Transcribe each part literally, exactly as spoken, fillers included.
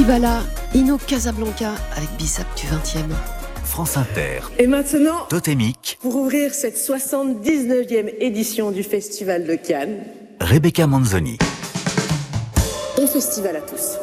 Festivala Inno Casablanca avec Bicep du vingtième. France Inter. Et maintenant, Totémique. pour ouvrir cette soixante-dix-neuvième édition du Festival de Cannes, Rebecca Manzoni. Bon festival à tous.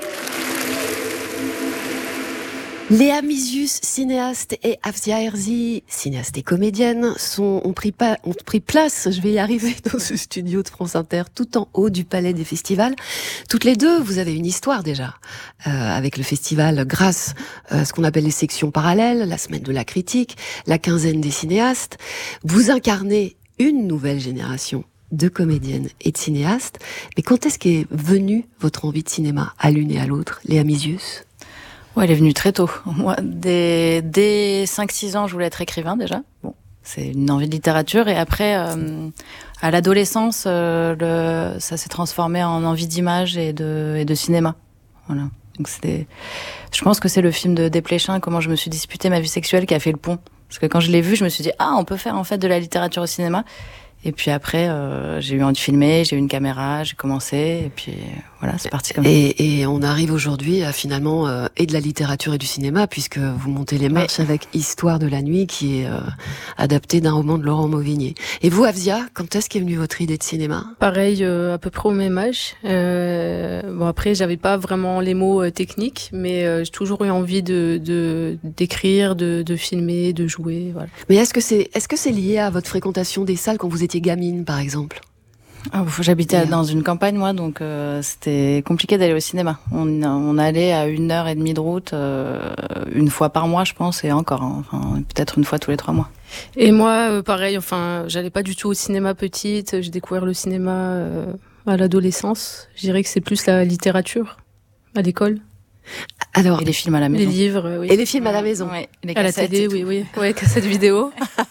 Léa Mizius, cinéaste, et Afzia Herzi, cinéaste et comédienne, sont, ont, pris pa- ont pris place, je vais y arriver, dans ce studio de France Inter, tout en haut du Palais des Festivals. Toutes les deux, vous avez une histoire déjà, euh, avec le festival, grâce euh, à ce qu'on appelle les sections parallèles, la semaine de la critique, la quinzaine des cinéastes. Vous incarnez une nouvelle génération de comédiennes et de cinéastes. Mais quand est-ce qu'est venue votre envie de cinéma, à l'une et à l'autre, Léa Mizius ? Ouais, elle est venue très tôt. Moi, dès, dès cinq six ans, je voulais être écrivain déjà. Bon, c'est une envie de littérature. Et après, euh, à l'adolescence, euh, le, ça s'est transformé en envie d'image et de, et de cinéma. Voilà. Donc c'était, je pense que c'est le film de Desplechin, Comment je me suis disputé ma vie sexuelle, qui a fait le pont. Parce que quand je l'ai vu, je me suis dit, ah, on peut faire en fait de la littérature au cinéma. Et puis après, euh, j'ai eu envie de filmer, j'ai eu une caméra, j'ai commencé, et puis voilà, c'est parti comme ça. Et, et on arrive aujourd'hui à finalement euh, et de la littérature et du cinéma, puisque vous montez les marches oui. avec Histoire de la nuit, qui est euh, adapté d'un roman de Laurent Mauvigné. Et vous, Afzia, quand est-ce qu'est venue votre idée de cinéma ? Pareil, euh, à peu près au même âge. Euh, bon après, j'avais pas vraiment les mots euh, techniques, mais euh, j'ai toujours eu envie de, de d'écrire, de, de filmer, de jouer. Voilà. Mais est-ce que c'est est-ce que c'est lié à votre fréquentation des salles quand vous étiez gamine, par exemple ? Oh, j'habitais yeah. dans une campagne, moi, donc euh, c'était compliqué d'aller au cinéma. On, on allait à une heure et demie de route, euh, une fois par mois, je pense, et encore, hein, enfin, peut-être une fois tous les trois mois. Et moi, euh, pareil, enfin, j'allais pas du tout au cinéma petite. J'ai découvert le cinéma euh, à l'adolescence. Je dirais que c'est plus la littérature à l'école. Alors, et les films à la maison. Les livres, oui. Et les films à la maison. Ouais, les à la télé, oui, oui. Ouais, cassettes vidéo.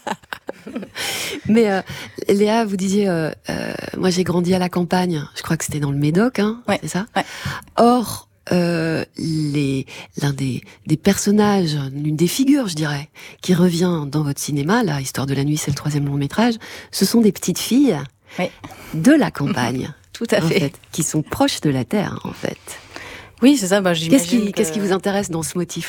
Mais euh, Léa, vous disiez, euh, euh, moi j'ai grandi à la campagne. Je crois que c'était dans le Médoc, hein, ouais. c'est ça. Ouais. Or, euh, les, l'un des, des personnages, l'une des figures, je dirais, qui revient dans votre cinéma, là, Histoire de la nuit, c'est le troisième long métrage. Ce sont des petites filles oui. de la campagne, tout à fait. fait, qui sont proches de la terre, en fait. Oui, c'est ça. Bah, qu'est-ce qui, que... qu'est-ce qui vous intéresse dans ce motif-là ?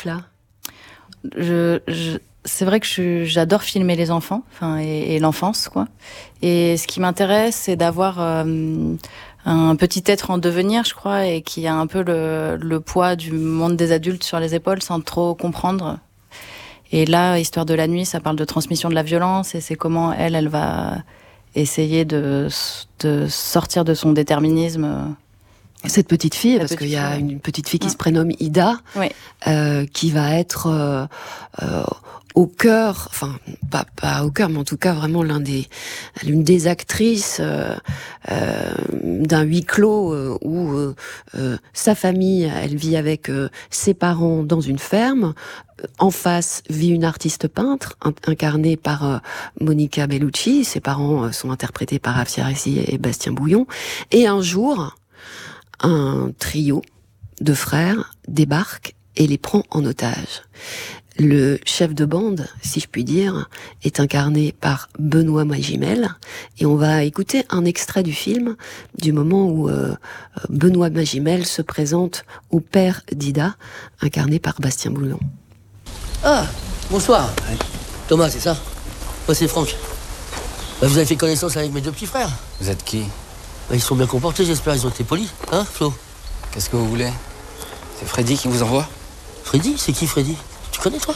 je, je... C'est vrai que je, j'adore filmer les enfants, enfin et, et l'enfance, quoi. Et ce qui m'intéresse, c'est d'avoir euh, un petit être en devenir, je crois, et qui a un peu le, le poids du monde des adultes sur les épaules, sans trop comprendre. Et là, Histoire de la nuit, ça parle de transmission de la violence, et c'est comment elle, elle va essayer de, de sortir de son déterminisme. Cette petite fille, parce qu'il y a une petite fille qui mmh. se prénomme Ida, oui. euh, qui va être euh, euh, au cœur, enfin pas pas au cœur, mais en tout cas vraiment l'un des l'une des actrices euh, euh, d'un huis clos euh, où euh, euh, sa famille, elle vit avec euh, ses parents dans une ferme. En face vit une artiste peintre incarnée par euh, Monica Bellucci. Ses parents euh, sont interprétés par Afzia Herzi et Bastien Bouillon. Et un jour, un trio de frères débarque et les prend en otage. Le chef de bande, si je puis dire, est incarné par Benoît Magimel, et on va écouter un extrait du film du moment où euh, Benoît Magimel se présente au père d'Ida, incarné par Bastien Bouillon. Ah, bonsoir. Thomas, c'est ça ? Moi, c'est Franck. Bah, vous avez fait connaissance avec mes deux petits frères. Vous êtes qui ? Bah, ils sont bien comportés, j'espère. Ils ont été polis. Hein, Flo ? Qu'est-ce que vous voulez ? C'est Freddy qui vous envoie ? Freddy ? C'est qui, Freddy ? Tu connais, toi ?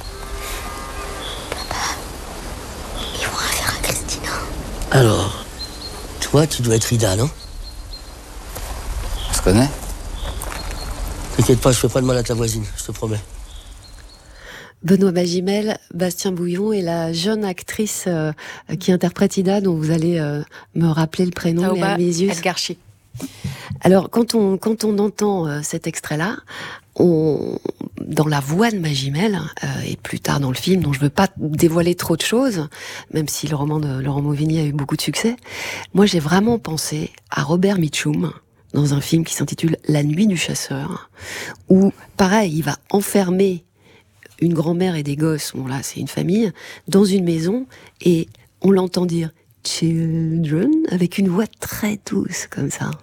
Papa, ils vont affaire à Christina. Alors, toi, tu dois être Ida, non ? On se connaît ? T'inquiète pas, je fais pas de mal à ta voisine, je te promets. Benoît Magimel, Bastien Bouillon et la jeune actrice euh, qui interprète Ida, dont vous allez euh, me rappeler le prénom, Taouba Léa Mizius. El Garchi. Alors, quand on, quand on entend euh, cet extrait-là, on, dans la voix de Magimel, euh, et plus tard dans le film, dont je veux pas dévoiler trop de choses, même si le roman de Laurent Mauvigny a eu beaucoup de succès, moi j'ai vraiment pensé à Robert Mitchum, dans un film qui s'intitule La nuit du chasseur, où, pareil, il va enfermer une grand-mère et des gosses, bon là c'est une famille, dans une maison, et on l'entend dire « children » avec une voix très douce, comme ça.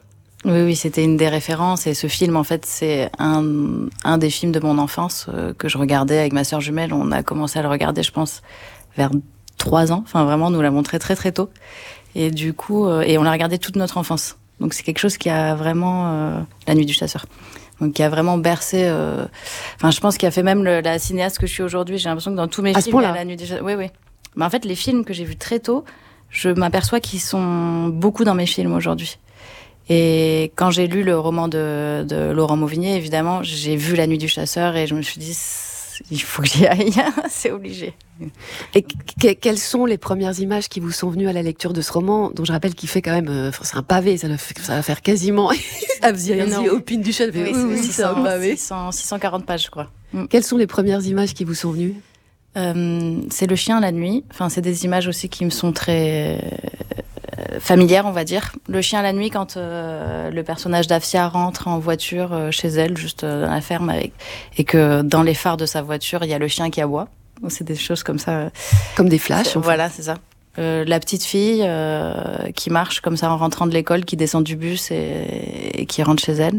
Oui, oui, c'était une des références. Et ce film, en fait, c'est un, un des films de mon enfance euh, que je regardais avec ma sœur jumelle. On a commencé à le regarder, je pense, vers trois ans. Enfin, vraiment, on nous l'a montré très, très tôt. Et du coup, euh, et on l'a regardé toute notre enfance. Donc, c'est quelque chose qui a vraiment... Euh, La Nuit du Chasseur. Donc, qui a vraiment bercé... Euh, enfin, je pense qu'il a fait même le, la cinéaste que je suis aujourd'hui. J'ai l'impression que dans tous mes à films, il y a là. La Nuit du Chasseur. Oui, oui. Mais en fait, les films que j'ai vus très tôt, je m'aperçois qu'ils sont beaucoup dans mes films aujourd'hui. Et quand j'ai lu le roman de, de Laurent Mauvigné, évidemment, j'ai vu La Nuit du Chasseur et je me suis dit, il faut que j'y aille, c'est obligé. Et que, quelles sont les premières images qui vous sont venues à la lecture de ce roman, dont je rappelle qu'il fait quand même, euh, c'est un pavé, ça va, ça va faire quasiment Avziarzi au Pin du Chêne. Oui, oui, oui, c'est un pavé. six cents, six cent quarante pages, je crois. Mm. Quelles sont les premières images qui vous sont venues? euh, C'est le chien la nuit. Enfin, c'est des images aussi qui me sont très familière, on va dire. Le chien la nuit, quand euh, le personnage d'Afsia rentre en voiture euh, chez elle, juste euh, dans la ferme, avec, et que dans les phares de sa voiture, il y a le chien qui aboie. Donc, c'est des choses comme ça. Comme des flashs. C'est, voilà, c'est ça. Euh, la petite fille euh, qui marche comme ça en rentrant de l'école, qui descend du bus et, et qui rentre chez elle.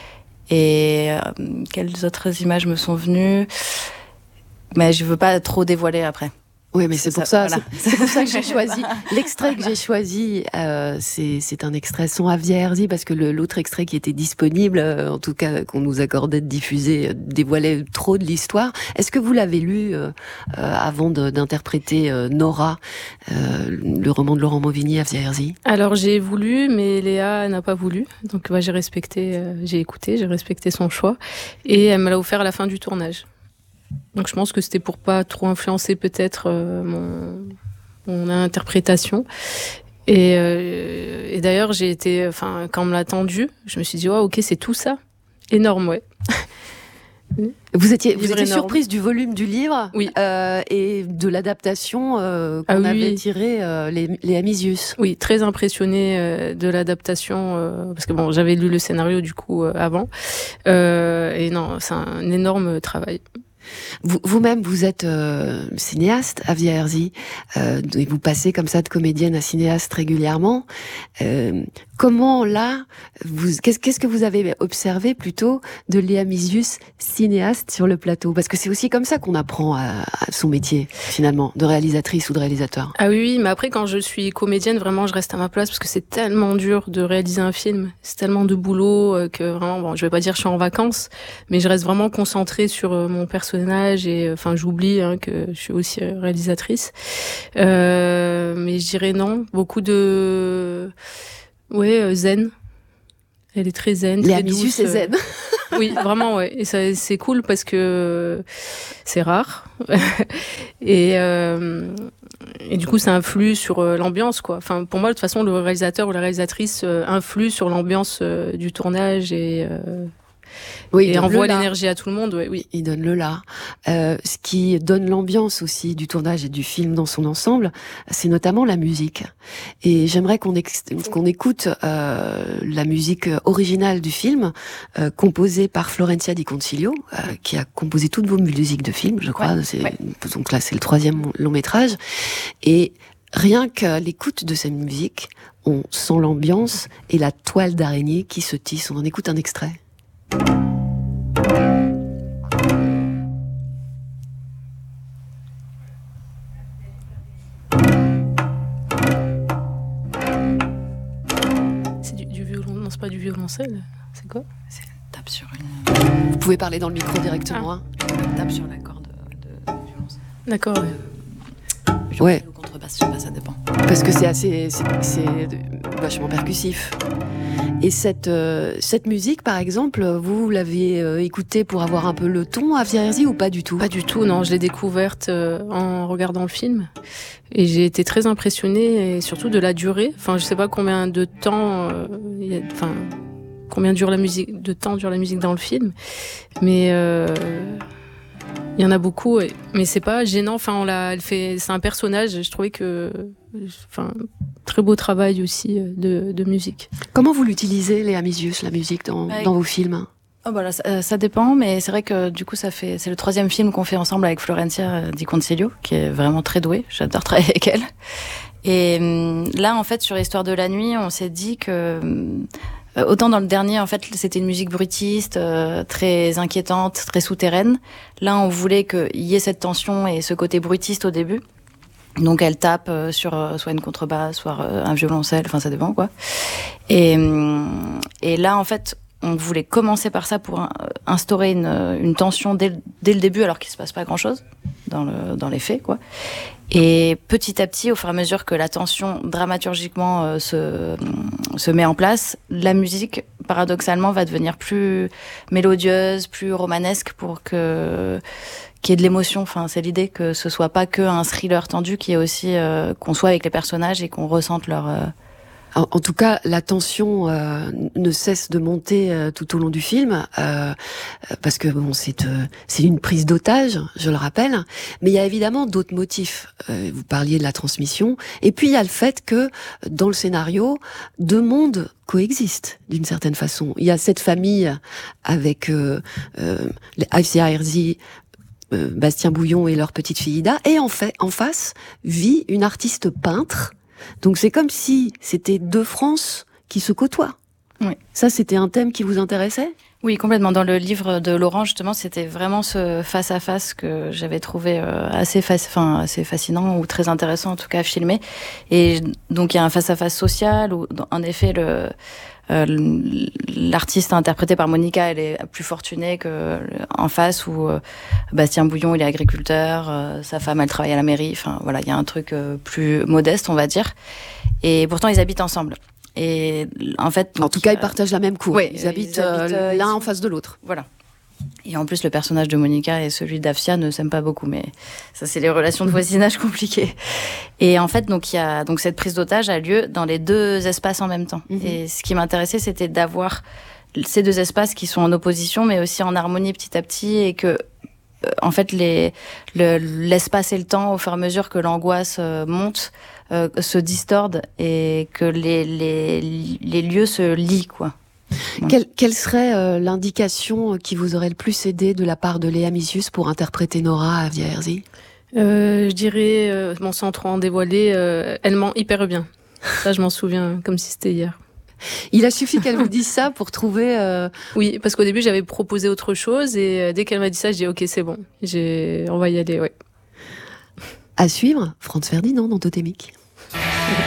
Et euh, quelles autres images me sont venues? Mais je veux pas trop dévoiler après. Oui, mais c'est, c'est pour ça, ça voilà. c'est, c'est pour ça que j'ai choisi l'extrait que j'ai choisi. Euh, c'est, c'est un extrait son Avziarzi parce que le, l'autre extrait qui était disponible, euh, en tout cas qu'on nous accordait de diffuser, euh, dévoilait trop de l'histoire. Est-ce que vous l'avez lu euh, euh, avant de, d'interpréter euh, Nora, euh, le roman de Laurent Mauvigny, Avziarzi? Alors j'ai voulu, mais Léa n'a pas voulu. Donc bah, j'ai respecté, euh, j'ai écouté, j'ai respecté son choix, et elle me l'a offert à la fin du tournage. Donc je pense que c'était pour pas trop influencer peut-être euh, mon, mon interprétation. Et, euh, et d'ailleurs j'ai été, enfin quand on me l'a tendu, je me suis dit oh, ok c'est tout ça, énorme ouais. Vous étiez, vous Livre étiez énorme. surprise du volume du livre, oui, euh, et de l'adaptation euh, qu'on ah, oui, avait oui. tiré euh, les, les Amisius. Oui, très impressionnée euh, de l'adaptation euh, parce que bon j'avais lu le scénario du coup euh, avant euh, et non c'est un énorme travail. Vous, vous-même, vous êtes euh, cinéaste, Avziarzi, euh, et vous passez comme ça de comédienne à cinéaste régulièrement. Euh, comment, là, vous, qu'est-ce, qu'est-ce que vous avez observé plutôt de Léa Misius, cinéaste sur le plateau? Parce que c'est aussi comme ça qu'on apprend à, à son métier, finalement, de réalisatrice ou de réalisateur. Ah oui, oui, mais après, quand je suis comédienne, vraiment, je reste à ma place parce que c'est tellement dur de réaliser un film. C'est tellement de boulot euh, que vraiment, bon, je vais pas dire que je suis en vacances, mais je reste vraiment concentrée sur euh, mon personnage et enfin j'oublie hein, que je suis aussi réalisatrice euh, mais je dirais non, beaucoup de ouais zen, elle est très zen, Léa très Misius douce. c'est zen. Oui vraiment ouais, et ça c'est cool parce que c'est rare et euh, et du coup ça influe sur l'ambiance quoi. Enfin pour moi de toute façon le réalisateur ou la réalisatrice influe sur l'ambiance du tournage et euh, Oui, et envoie l'énergie à tout le monde, ouais, oui. Il donne le là. Euh, ce qui donne l'ambiance aussi du tournage et du film dans son ensemble, c'est notamment la musique. Et j'aimerais qu'on, ex- qu'on écoute euh, la musique originale du film, euh, composée par Florencia Di Concilio, euh, qui a composé toutes vos musiques de film, je crois. Ouais, c'est, ouais. Donc là, c'est le troisième long métrage. Et rien qu'à l'écoute de cette musique, on sent l'ambiance et la toile d'araignée qui se tisse. On en écoute un extrait. C'est du, du violon, non c'est pas du violoncelle, c'est quoi? C'est une tape sur une... Vous pouvez parler dans le micro directement. Hein. Une tape sur la corde de, de violoncelle. D'accord. Ouais. Violoncelle Ouais. ou contrebasse, je sais pas, ça dépend. Parce que c'est assez, c'est, c'est vachement percussif. Et cette euh, cette musique, par exemple, vous l'avez euh, écoutée pour avoir un peu le ton à Avziarzi ou pas du tout? Pas du tout, non. Je l'ai découverte euh, en regardant le film et j'ai été très impressionnée et surtout de la durée. Enfin, je sais pas combien de temps, euh, y a, enfin, combien dure la musique, de temps dure la musique dans le film, mais euh, il y en a beaucoup. Et, mais c'est pas gênant. Enfin, on l'a, elle fait, c'est un personnage. Je trouvais que, enfin, très beau travail aussi de, de musique. Comment vous l'utilisez, Léa Misius, la musique dans, Ouais. dans vos films? Oh bah là, ça, euh, ça dépend, mais c'est vrai que du coup, ça fait, c'est le troisième film qu'on fait ensemble avec Florencia Di Concilio, qui est vraiment très douée. J'adore travailler avec elle. Et hum, là, en fait, sur Histoire de la nuit, on s'est dit que Euh, autant dans le dernier, en fait, c'était une musique bruitiste, euh, très inquiétante, très souterraine. Là, on voulait qu'il y ait cette tension et ce côté bruitiste au début. Donc elle tape euh, sur euh, soit une contrebasse, soit euh, un violoncelle, enfin ça dépend quoi. Et, et là en fait on voulait commencer par ça pour un, instaurer une, une tension dès, dès le début alors qu'il se passe pas grand chose dans, le, dans les faits quoi. Et petit à petit, au fur et à mesure que la tension dramaturgiquement euh, se, se met en place, la musique paradoxalement va devenir plus mélodieuse, plus romanesque pour que qu'il y ait de l'émotion. Enfin, c'est l'idée que ce soit pas que un thriller tendu, qu'il y ait aussi euh, qu'on soit avec les personnages et qu'on ressente leur. Euh... En, en tout cas, la tension euh, ne cesse de monter euh, tout au long du film, euh, parce que bon, c'est euh, c'est une prise d'otage, je le rappelle. Mais il y a évidemment d'autres motifs. Euh, vous parliez de la transmission, et puis il y a le fait que dans le scénario, deux mondes coexistent d'une certaine façon. Il y a cette famille avec euh, euh, les Aïsia Herzi, Euh, Bastien Bouillon et leur petite fille Ida, et en fait, en face, vit une artiste peintre. Donc c'est comme si c'était deux France qui se côtoient. Oui. Ça, c'était un thème qui vous intéressait ? Oui, complètement. Dans le livre de Laurent, justement, c'était vraiment ce face-à-face que j'avais trouvé euh, assez, faci- enfin, assez fascinant ou très intéressant, en tout cas, à filmer. Et donc, il y a un face-à-face social où, en effet, le... Euh, l'artiste interprété par Monica, elle est plus fortunée que en face où euh, Bastien Bouillon, il est agriculteur, euh, sa femme, elle travaille à la mairie. Enfin, voilà, il y a un truc euh, plus modeste, on va dire. Et pourtant, ils habitent ensemble. Et en fait, donc, en tout cas, ils partagent la même cour. Ouais, ils habitent, ils habitent euh, euh, l'un ils en face de l'autre. Voilà. Et en plus, le personnage de Monica et celui d'Afsia ne s'aiment pas beaucoup, mais ça, c'est les relations de voisinage compliquées. Et en fait, donc, il y a, donc, cette prise d'otage a lieu dans les deux espaces en même temps. Mm-hmm. Et ce qui m'intéressait, c'était d'avoir ces deux espaces qui sont en opposition, mais aussi en harmonie petit à petit, et que, euh, en fait, les, le, l'espace et le temps, au fur et à mesure que l'angoisse euh, monte, euh, se distordent et que les, les, les lieux se lient, quoi. Quelle, quelle serait euh, l'indication qui vous aurait le plus aidé de la part de Léa Missius pour interpréter Nora à Via Herzi ? euh, Je dirais, euh, bon, sans trop en dévoiler, euh, elle ment hyper bien. Ça, je m'en souviens comme si c'était hier. Il a suffi qu'elle vous dise ça pour trouver... Euh... Oui, parce qu'au début, j'avais proposé autre chose et euh, dès qu'elle m'a dit ça, je dis ok, c'est bon, j'ai... on va y aller, ouais. À suivre, Franz Ferdinand dans Totémique.